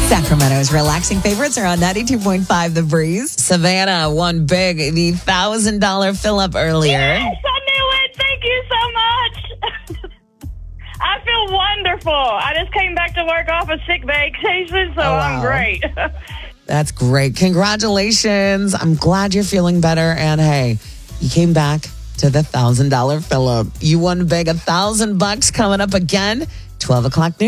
Sacramento's relaxing favorites are on 92.5 The Breeze. Savannah won big, the $1,000 fill-up earlier. Yes, I knew it. Thank you so much. I feel wonderful. I just came back to work off a sick vacation, so I'm great. That's great. Congratulations. I'm glad you're feeling better. And hey, you came back to the $1,000 fill-up. You won big, $1,000 coming up again, 12 o'clock news.